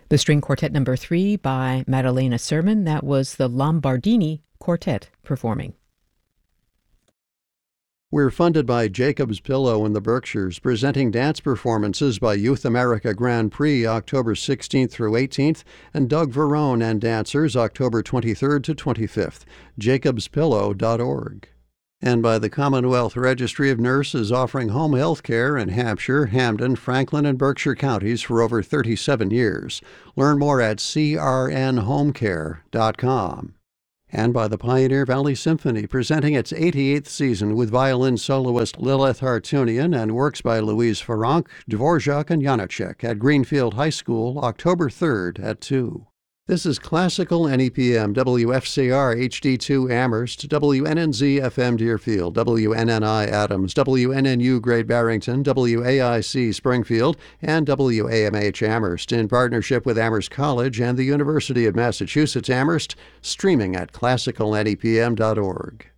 The string quartet number 3 by Maddalena Sermon, that was the Lombardini Quartet performing. We're funded by Jacob's Pillow in the Berkshires, presenting dance performances by Youth America Grand Prix October 16th through 18th and Doug Verone and Dancers October 23rd to 25th. jacobspillow.org. And by the Commonwealth Registry of Nurses, offering home health care in Hampshire, Hampden, Franklin, and Berkshire counties for over 37 years. Learn more at crnhomecare.com. And by the Pioneer Valley Symphony, presenting its 88th season with violin soloist Lilith Hartunian and works by Louise Farranc, Dvorak, and Janacek at Greenfield High School, October 3rd at 2. This is Classical NEPM, WFCR HD2 Amherst, WNNZ FM Deerfield, WNNI Adams, WNNU Great Barrington, WAIC Springfield, and WAMH Amherst in partnership with Amherst College and the University of Massachusetts Amherst, streaming at classicalnepm.org.